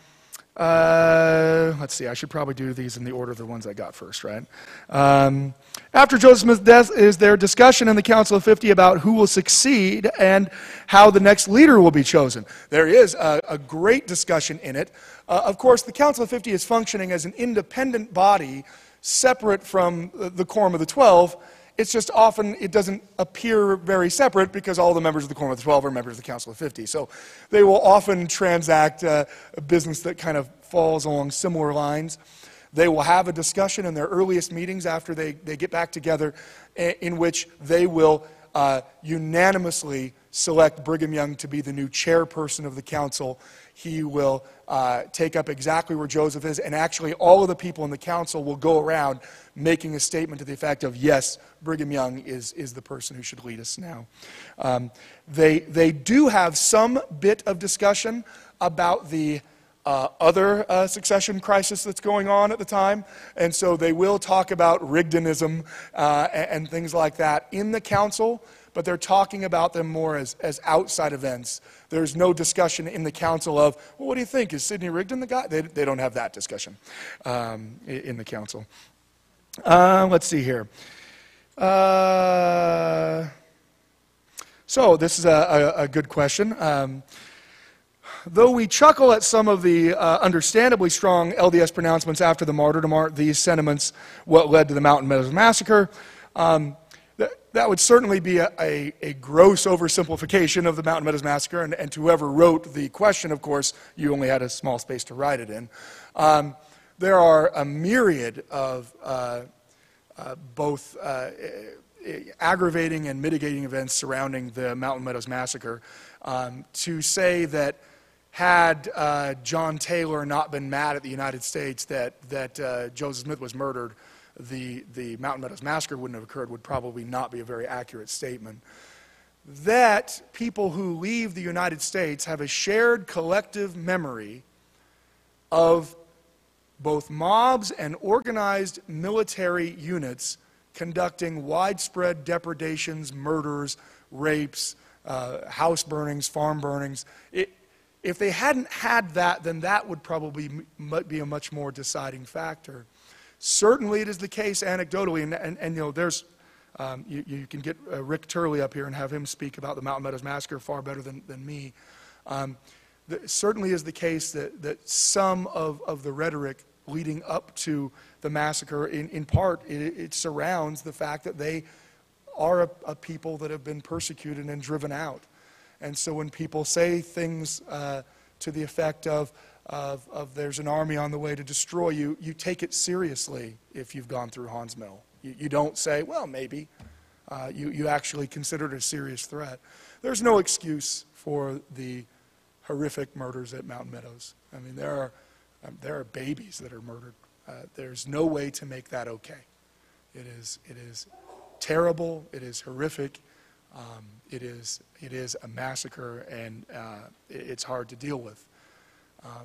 Speaker 2: Uh, let's see, I should probably do these in the order of the ones I got first, right? Um, after Joseph Smith's death, is there discussion in the Council of fifty about who will succeed and how the next leader will be chosen? There is a, a great discussion in it. Uh, of course, the Council of fifty is functioning as an independent body, separate from the Quorum of the Twelve. It's just often it doesn't appear very separate because all the members of the Quorum of the Twelve are members of the Council of fifty. So they will often transact uh, a business that kind of falls along similar lines. They will have a discussion in their earliest meetings after they, they get back together in which they will uh, unanimously select Brigham Young to be the new chairperson of the council. He will uh, take up exactly where Joseph is, and actually all of the people in the council will go around making a statement to the effect of, yes, Brigham Young is, is the person who should lead us now. Um, they, they do have some bit of discussion about the uh, other uh, succession crisis that's going on at the time, and so they will talk about Rigdonism uh, and, and things like that in the council, but they're talking about them more as, as outside events. There's no discussion in the council of, well, what do you think? Is Sidney Rigdon the guy? They, they don't have that discussion um, in the council. Uh, let's see here. Uh, so this is a, a, a good question. Um, Though we chuckle at some of the uh, understandably strong L D S pronouncements after the martyrdom, aren't these sentiments what led to the Mountain Meadows Massacre? Um, th that would certainly be a, a, a gross oversimplification of the Mountain Meadows Massacre, and, and to whoever wrote the question, of course, you only had a small space to write it in. Um, there are a myriad of uh, uh, both uh, aggravating and mitigating events surrounding the Mountain Meadows Massacre. Um, to say that had uh, John Taylor not been mad at the United States that, that uh, Joseph Smith was murdered, the, the Mountain Meadows Massacre wouldn't have occurred would probably not be a very accurate statement. That people who leave the United States have a shared collective memory of both mobs and organized military units conducting widespread depredations, murders, rapes, uh, house burnings, farm burnings. It, If they hadn't had that, then that would probably be a much more deciding factor. Certainly it is the case anecdotally, and, and, and you know, there's, um, you, you can get uh, Rick Turley up here and have him speak about the Mountain Meadows Massacre far better than, than me. Um, the, certainly is the case that, that some of, of the rhetoric leading up to the massacre, in, in part, it, it surrounds the fact that they are a, a people that have been persecuted and driven out. And so when people say things uh, to the effect of, of, of there's an army on the way to destroy you, you take it seriously if you've gone through Haun's Mill. You, you don't say, well, maybe. Uh, you, you actually consider it a serious threat. There's no excuse for the horrific murders at Mountain Meadows. I mean, there are, um, there are babies that are murdered. Uh, there's no way to make that okay. It is, it is terrible. It is horrific. Um, it is it is a massacre, and uh, it's hard to deal with. Um,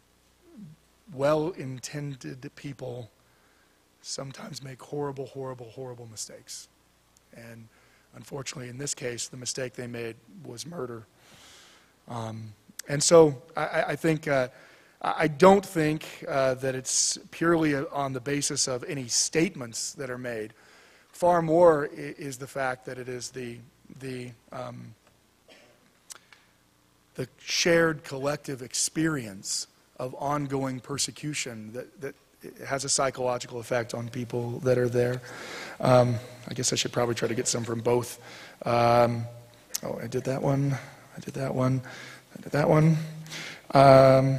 Speaker 2: well-intended people sometimes make horrible, horrible, horrible mistakes, and unfortunately, in this case, the mistake they made was murder. Um, and so, I, I think uh, I don't think uh, that it's purely on the basis of any statements that are made. Far more is the fact that it is the the um, the shared collective experience of ongoing persecution that, that has a psychological effect on people that are there. Um, I guess I should probably try to get some from both. Um, oh, I did that one. I did that one. I did that one. Um,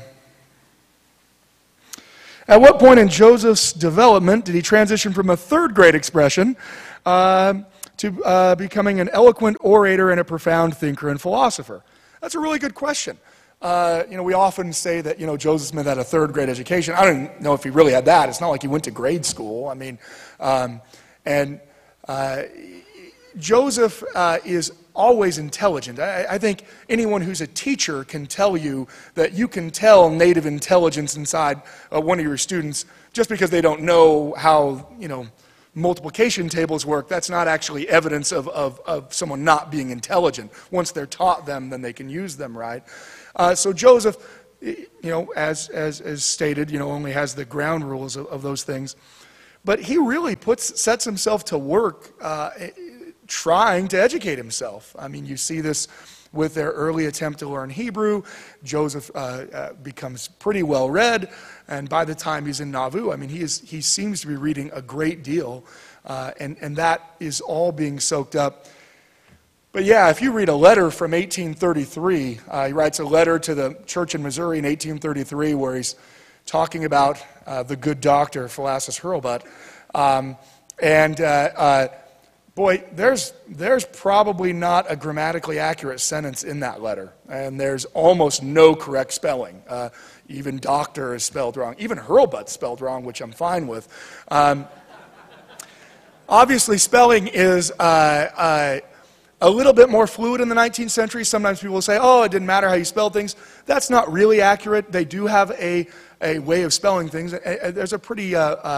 Speaker 2: At what point in Joseph's development did he transition from a third grade expression uh, to uh, becoming an eloquent orator and a profound thinker and philosopher? That's a really good question. Uh, you know, we often say that, you know, Joseph Smith had a third grade education. I don't know if he really had that. It's not like he went to grade school. I mean, um, and uh, Joseph uh, is always intelligent. I, I think anyone who's a teacher can tell you that you can tell native intelligence inside uh, one of your students just because they don't know how, you know, multiplication tables work. That's not actually evidence of, of, of someone not being intelligent. Once they're taught them, then they can use them, right? Uh, so Joseph, you know, as, as, as stated, you know, only has the ground rules of, of those things. But he really puts, sets himself to work uh, trying to educate himself. I mean, you see this with their early attempt to learn Hebrew. Joseph uh, uh, becomes pretty well read, and by the time he's in Nauvoo, I mean, he, is, he seems to be reading a great deal, uh, and, and that is all being soaked up. But yeah, if you read a letter from eighteen thirty-three, uh, he writes a letter to the church in Missouri in eighteen thirty-three where he's talking about uh, the good doctor, Philasus Hurlbut, um, and uh, uh, boy, there's, there's probably not a grammatically accurate sentence in that letter, and there's almost no correct spelling. Uh, even doctor is spelled wrong. Even Hurlbut's spelled wrong, which I'm fine with. Um, obviously, spelling is uh, uh, a little bit more fluid in the nineteenth century. Sometimes people will say, oh, it didn't matter how you spelled things. That's not really accurate. They do have a, a way of spelling things. There's a pretty uh, uh,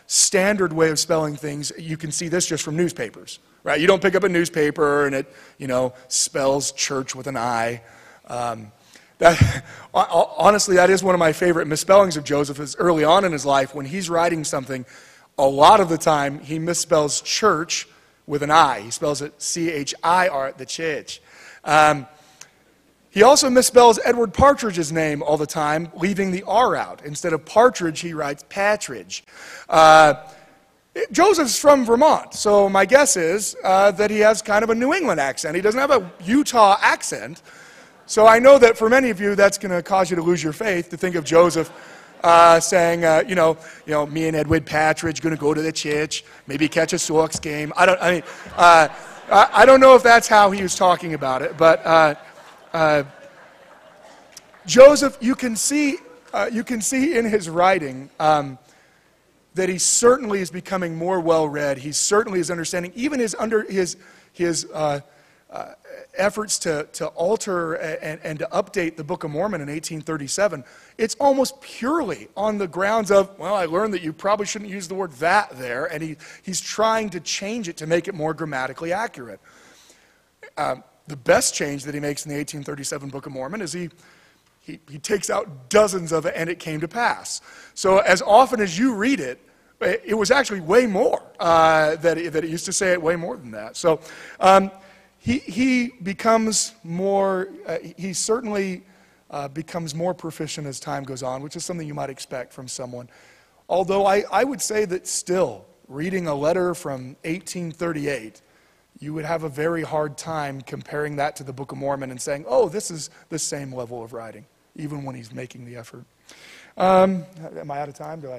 Speaker 2: standard way of spelling things. You can see this just from newspapers, right? You don't pick up a newspaper and it, you know, spells church with an I. Um, that, honestly, that is one of my favorite misspellings of Joseph is early on in his life when he's writing something. A lot of the time, he misspells church with an I. He spells it C H I R, the church. Um, he also misspells Edward Partridge's name all the time, leaving the R out. Instead of Partridge, he writes Patridge. Uh, Joseph's from Vermont, so my guess is uh, that he has kind of a New England accent. He doesn't have a Utah accent. So I know that for many of you, that's going to cause you to lose your faith, to think of Joseph Uh, saying, uh, you know, you know, me and Edward Patridge going to go to the church, maybe catch a Sox game. I don't. I mean, uh, I, I don't know if that's how he was talking about it, but uh, uh, Joseph, you can see, uh, you can see in his writing um, that he certainly is becoming more well-read. He certainly is understanding, even his under his his. Uh, Uh, efforts to, to alter and, and to update the Book of Mormon in eighteen thirty-seven, it's almost purely on the grounds of, well, I learned that you probably shouldn't use the word that there, and he, he's trying to change it to make it more grammatically accurate. Um, the best change that he makes in the eighteen thirty-seven Book of Mormon is he, he, he takes out dozens of it, and it came to pass. So as often as you read it, it was actually way more, uh, that, it, that it used to say it way more than that. So, um, He, he becomes more, uh, he certainly uh, becomes more proficient as time goes on, which is something you might expect from someone. Although I, I would say that still, reading a letter from eighteen thirty-eight, you would have a very hard time comparing that to the Book of Mormon and saying, oh, this is the same level of writing, even when he's making the effort. Um, am I out of time? Do I?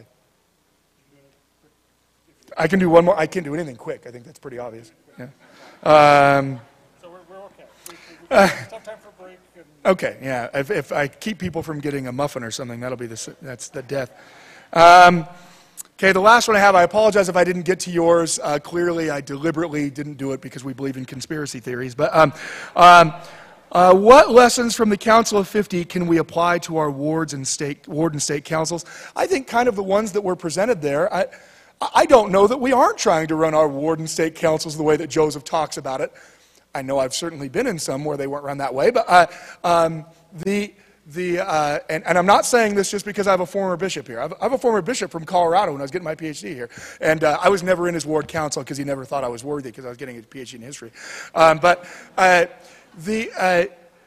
Speaker 2: I can do one more. I can't do anything quick. I think that's pretty obvious. Yeah. Um, Uh, time for break. And... Okay, yeah. If, if I keep people from getting a muffin or something, that'll be the that's the death. Um, okay, the last one I have. I apologize if I didn't get to yours. Uh, clearly, I deliberately didn't do it because we believe in conspiracy theories. But um, um, uh, what lessons from the Council of fifty can we apply to our wards and state ward and state councils? I think kind of the ones that were presented there. I, I don't know that we aren't trying to run our ward and state councils the way that Joseph talks about it. I know I've certainly been in some where they weren't run that way, but uh, um, the the uh, and, and I'm not saying this just because I have a former bishop here. I have, I have a former bishop from Colorado when I was getting my P H D here, and uh, I was never in his ward council because he never thought I was worthy because I was getting a P H D in history. Um, but uh, the uh,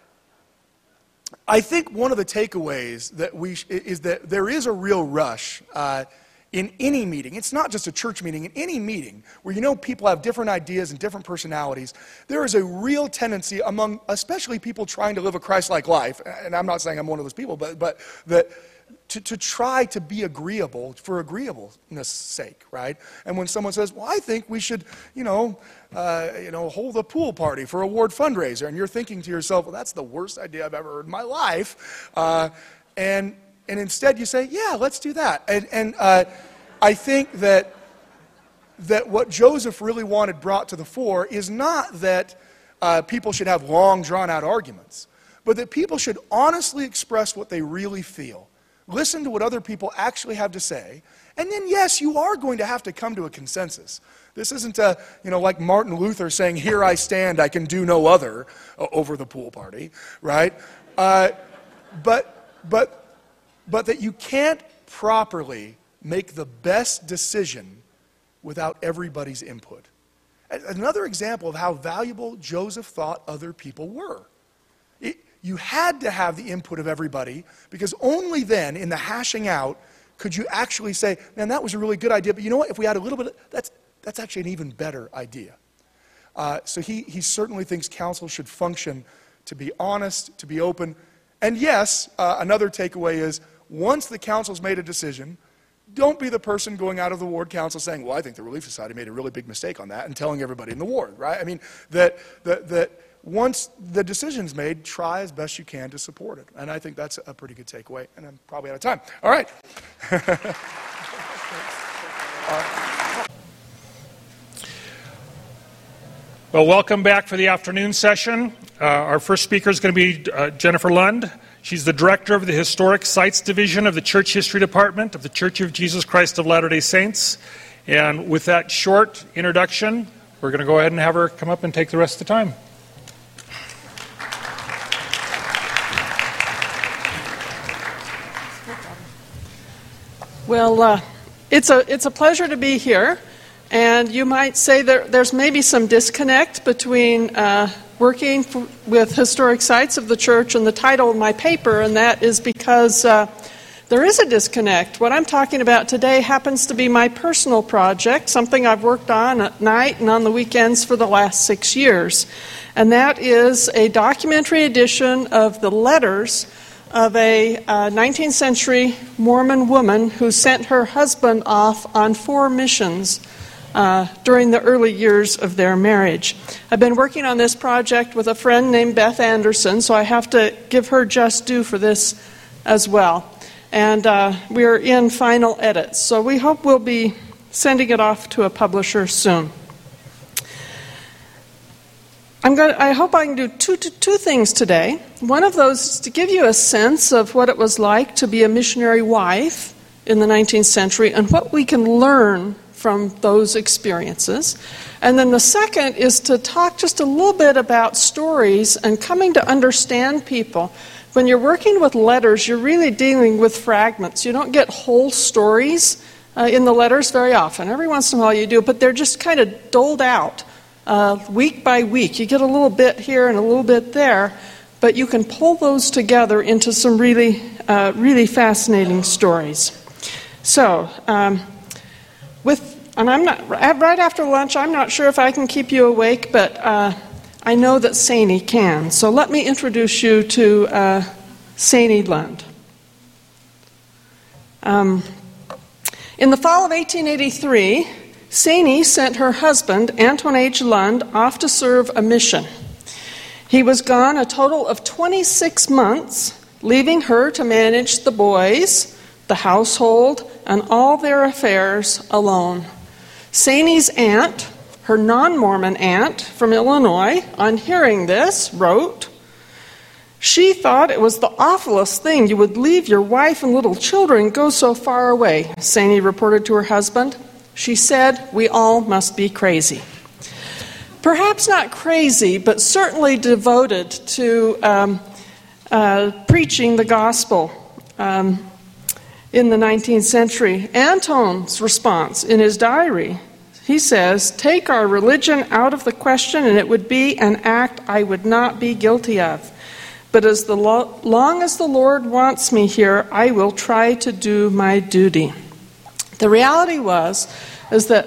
Speaker 2: I think one of the takeaways that we sh- is that there is a real rush. Uh, In any meeting, it's not just a church meeting, in any meeting where you know people have different ideas and different personalities, there is a real tendency among, especially people trying to live a Christ-like life, and I'm not saying I'm one of those people, but, but that to, to try to be agreeable for agreeableness' sake, right? And when someone says, well, I think we should, you know, uh, you know, hold a pool party for a ward fundraiser, and you're thinking to yourself, well, that's the worst idea I've ever heard in my life, uh, and And instead you say, yeah, let's do that. And, and uh, I think that, that what Joseph really wanted brought to the fore is not that uh, people should have long, drawn-out arguments, but that people should honestly express what they really feel. Listen to what other people actually have to say. And then, yes, you are going to have to come to a consensus. This isn't, a, you know, like Martin Luther saying, here I stand, I can do no other, uh, over the pool party, right? Uh, but, but, But that you can't properly make the best decision without everybody's input. Another example of how valuable Joseph thought other people were. It, you had to have the input of everybody because only then, in the hashing out, could you actually say, man, that was a really good idea, but you know what, if we had a little bit of, that's, that's actually an even better idea. Uh, so he, he certainly thinks council should function to be honest, to be open. And yes, uh, another takeaway is, once the council's made a decision, don't be the person going out of the ward council saying, well, I think the Relief Society made a really big mistake on that, and telling everybody in the ward, right? I mean, that, that, that once the decision's made, try as best you can to support it. And I think that's a pretty good takeaway, and I'm probably out of time. All right. uh,
Speaker 1: Well, welcome back for the afternoon session. Uh, our first speaker is going to be uh, Jennifer Lund. She's the director of the Historic Sites Division of the Church History Department of the Church of Jesus Christ of Latter-day Saints. And with that short introduction, we're going to go ahead and have her come up and take the rest of the time.
Speaker 3: Well, uh, it's a it's a pleasure to be here, and you might say there, there's maybe some disconnect between uh, working f- with historic sites of the church and the title of my paper, and that is because uh, there is a disconnect. What I'm talking about today happens to be my personal project, something I've worked on at night and on the weekends for the last six years, and that is a documentary edition of the letters of a uh, nineteenth century Mormon woman who sent her husband off on four missions uh, during the early years of their marriage. I've been working on this project with a friend named Beth Anderson, so I have to give her just due for this as well. And uh, we're in final edits, so we hope we'll be sending it off to a publisher soon. I'm going to, I hope I can do two, two, two things today. One of those is to give you a sense of what it was like to be a missionary wife in the nineteenth century and what we can learn from those experiences. And then the second is to talk just a little bit about stories and coming to understand people. When you're working with letters, you're really dealing with fragments. You don't get whole stories uh, in the letters very often. Every once in a while you do, but they're just kind of doled out. Uh, week by week. You get a little bit here and a little bit there, but you can pull those together into some really, uh, really fascinating stories. So, um, with, and I'm not, right after lunch, I'm not sure if I can keep you awake, but uh, I know that Saini can. So let me introduce you to uh, Saini Lund. Um, in the fall of eighteen eighty-three, Saini sent her husband, Anton H. Lund, off to serve a mission. He was gone a total of twenty-six months, leaving her to manage the boys, the household, and all their affairs alone. Saini's aunt, her non-Mormon aunt from Illinois, on hearing this, wrote, "She thought it was the awfulest thing you would leave your wife and little children and go so far away," Saini reported to her husband. She said, "We all must be crazy." Perhaps not crazy, but certainly devoted to um, uh, preaching the gospel um, in the nineteenth century. Anton's response in his diary, he says, "Take our religion out of the question and it would be an act I would not be guilty of. But as the lo- long as the Lord wants me here, I will try to do my duty." The reality was is that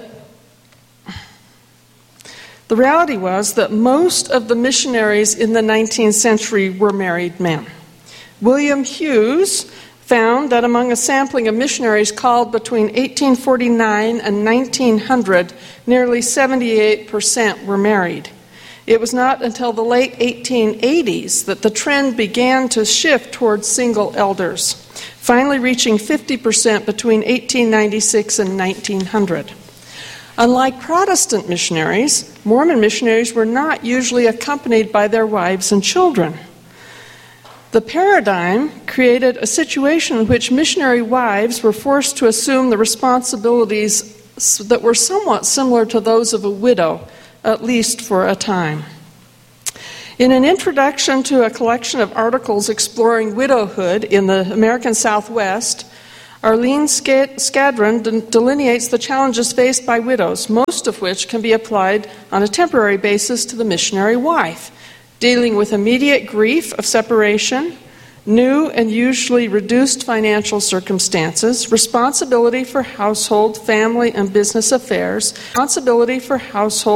Speaker 3: the reality was that most of the missionaries in the nineteenth century were married men. William Hughes found that among a sampling of missionaries called between eighteen forty-nine and nineteen hundred, nearly seventy-eight percent were married. It was not until the late eighteen eighties that the trend began to shift towards single elders, finally reaching fifty percent between eighteen ninety-six and nineteen hundred. Unlike Protestant missionaries, Mormon missionaries were not usually accompanied by their wives and children. The paradigm created a situation in which missionary wives were forced to assume the responsibilities that were somewhat similar to those of a widow, at least for a time. In an introduction to a collection of articles exploring widowhood in the American Southwest, Arlene Skadron delineates the challenges faced by widows, most of which can be applied on a temporary basis to the missionary wife, dealing with immediate grief of separation, new and usually reduced financial circumstances, responsibility for household, family, and business affairs, responsibility for household